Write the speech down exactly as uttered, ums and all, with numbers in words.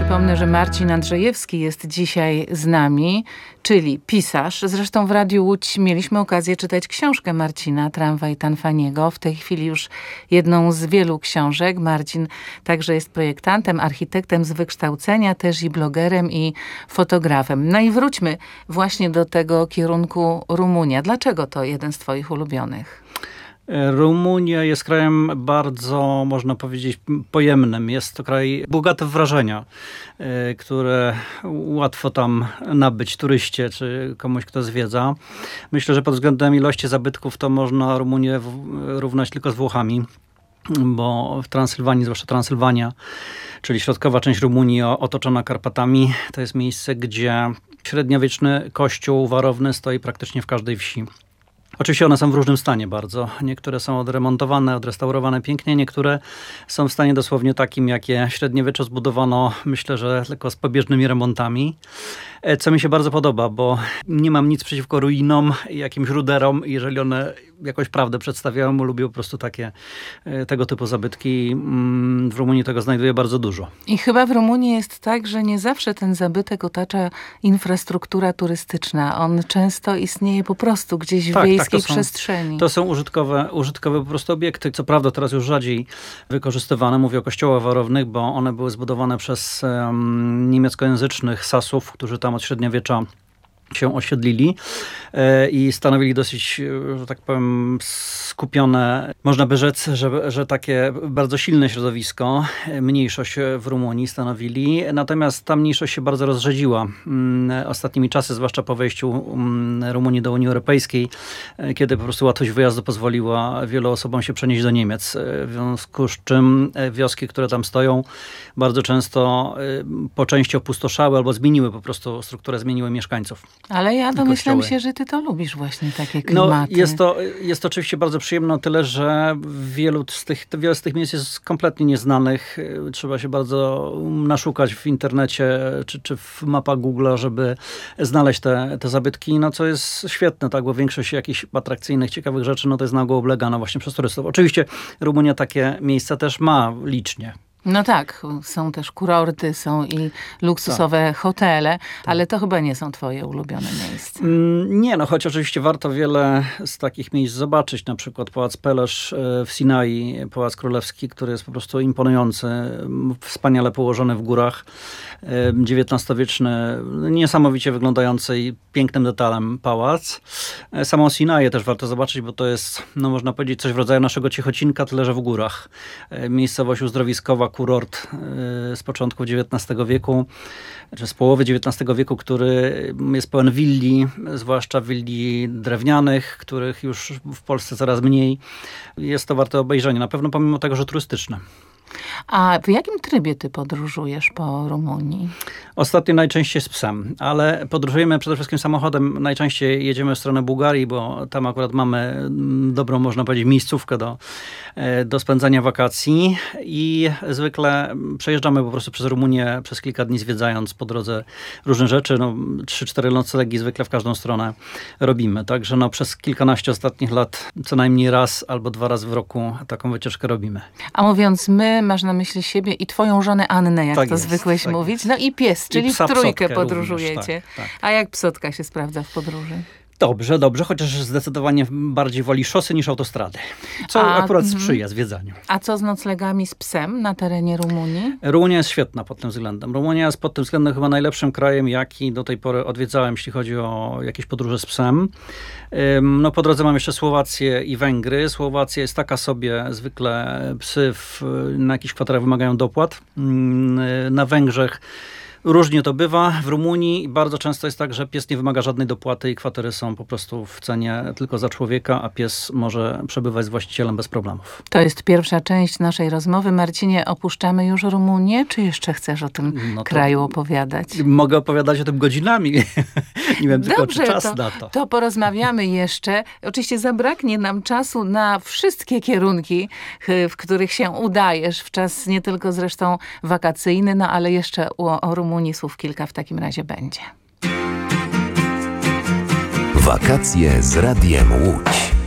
Przypomnę, że Marcin Andrzejewski jest dzisiaj z nami, czyli pisarz. Zresztą w Radiu Łódź mieliśmy okazję czytać książkę Marcina, Tramwaj Tanfaniego. W tej chwili już jedną z wielu książek. Marcin także jest projektantem, architektem z wykształcenia, też i blogerem i fotografem. No i wróćmy właśnie do tego kierunku Rumunia. Dlaczego to jeden z twoich ulubionych? Rumunia jest krajem bardzo, można powiedzieć, pojemnym. Jest to kraj bogaty w wrażenia, które łatwo tam nabyć turyście, czy komuś, kto zwiedza. Myślę, że pod względem ilości zabytków to można Rumunię równać tylko z Włochami, bo w Transylwanii, zwłaszcza Transylwania, czyli środkowa część Rumunii otoczona Karpatami, to jest miejsce, gdzie średniowieczny kościół warowny stoi praktycznie w każdej wsi. Oczywiście one są w różnym stanie bardzo. Niektóre są odremontowane, odrestaurowane pięknie, niektóre są w stanie dosłownie takim, jakie w średniowieczu zbudowano, myślę, że tylko z pobieżnymi remontami. Co mi się bardzo podoba, bo nie mam nic przeciwko ruinom i jakimś ruderom. Jeżeli one jakąś prawdę przedstawiają, lubię po prostu takie, tego typu zabytki. W Rumunii tego znajduję bardzo dużo. I chyba w Rumunii jest tak, że nie zawsze ten zabytek otacza infrastruktura turystyczna. On często istnieje po prostu gdzieś w tak, wiejskiej tak, to są, przestrzeni. To są użytkowe, użytkowe po prostu obiekty. Co prawda teraz już rzadziej wykorzystywane. Mówię o kościołach warownych, bo one były zbudowane przez um, niemieckojęzycznych Sasów, którzy tam od średniowiecza się osiedlili i stanowili dosyć, że tak powiem, skupione, można by rzec, że, że takie bardzo silne środowisko, mniejszość w Rumunii stanowili, natomiast ta mniejszość się bardzo rozrzedziła ostatnimi czasy, zwłaszcza po wejściu Rumunii do Unii Europejskiej, kiedy po prostu łatwość wyjazdu pozwoliła wielu osobom się przenieść do Niemiec, w związku z czym wioski, które tam stoją, bardzo często po części opustoszały albo zmieniły po prostu strukturę, zmieniły mieszkańców. Ale ja domyślam się, że ty to lubisz właśnie, takie klimaty. No, jest to, jest to oczywiście bardzo przyjemne, o tyle, że wielu z tych, wiele z tych miejsc jest kompletnie nieznanych. Trzeba się bardzo naszukać w internecie czy, czy w mapach Google'a, żeby znaleźć te, te zabytki, no co jest świetne, tak, bo większość jakichś atrakcyjnych, ciekawych rzeczy, no to jest nagło oblegana właśnie przez turystów. Oczywiście Rumunia takie miejsca też ma licznie. No tak, są też kurorty, są i luksusowe tak. hotele, tak. ale to chyba nie są twoje ulubione miejsca. Nie, no choć oczywiście warto wiele z takich miejsc zobaczyć, na przykład Pałac Pelesz w Sinai, Pałac Królewski, który jest po prostu imponujący, wspaniale położony w górach, dziewiętnastowieczny, niesamowicie wyglądający i pięknym detalem pałac. Samą Sinaję też warto zobaczyć, bo to jest, no można powiedzieć, coś w rodzaju naszego Ciechocinka, tyle że w górach. Miejscowość uzdrowiskowa, kurort z początku dziewiętnastego wieku, czy z połowy dziewiętnastego wieku, który jest pełen willi, zwłaszcza willi drewnianych, których już w Polsce coraz mniej. Jest to warte obejrzenia, na pewno pomimo tego, że turystyczne. A w jakim trybie ty podróżujesz po Rumunii? Ostatnio najczęściej z psem, ale podróżujemy przede wszystkim samochodem. Najczęściej jedziemy w stronę Bułgarii, bo tam akurat mamy dobrą, można powiedzieć, miejscówkę do, do spędzania wakacji i zwykle przejeżdżamy po prostu przez Rumunię przez kilka dni, zwiedzając po drodze różne rzeczy. No, trzy cztery noclegi zwykle w każdą stronę robimy. Także no, przez kilkanaście ostatnich lat co najmniej raz albo dwa razy w roku taką wycieczkę robimy. A mówiąc my, masz na myśli siebie i twoją żonę Annę, jak tak to jest, zwykłeś tak mówić. No i pies, czyli I psa, w trójkę psotkę podróżujecie. również, tak, tak. A jak psotka się sprawdza w podróży? Dobrze, dobrze, chociaż zdecydowanie bardziej woli szosy niż autostrady, co a, akurat sprzyja zwiedzaniu. A co z noclegami z psem na terenie Rumunii? Rumunia jest świetna pod tym względem. Rumunia jest pod tym względem chyba najlepszym krajem, jaki do tej pory odwiedzałem, jeśli chodzi o jakieś podróże z psem. No po drodze mam jeszcze Słowację i Węgry. Słowacja jest taka sobie, zwykle psy w, na jakichś kwaterach wymagają dopłat. Na Węgrzech różnie to bywa. W Rumunii bardzo często jest tak, że pies nie wymaga żadnej dopłaty i kwatery są po prostu w cenie tylko za człowieka, a pies może przebywać z właścicielem bez problemów. To jest pierwsza część naszej rozmowy. Marcinie, opuszczamy już Rumunię, czy jeszcze chcesz o tym no kraju opowiadać? Mogę opowiadać o tym godzinami. Nie wiem tylko, Dobrze, czy czas to, na to. to porozmawiamy jeszcze. Oczywiście zabraknie nam czasu na wszystkie kierunki, w których się udajesz, w czas nie tylko zresztą wakacyjny, no ale jeszcze o, o Rumunii słów kilka w takim razie będzie. Wakacje z Radiem Łódź.